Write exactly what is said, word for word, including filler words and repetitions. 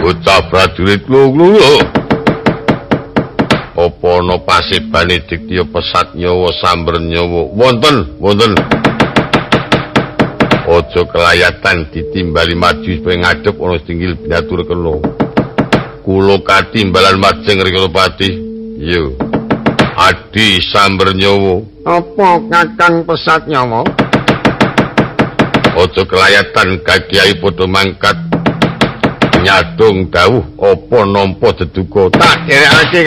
bocah prajurit lungguh. Apa ana pasibane diktya pesat nyawa samber nyawa wonten wonten. Aja kelayatan ditimbali maju supaya ngadep ana tinggil binatur kena. Kula katimbalan majeng Rekapati. Yo. Adi samber nyawa. Apa Kakang pesat nyawa? Aja kelayatan Kyai padha mangkat. Nyadong dawuh apa nampa deduka. Tak derekake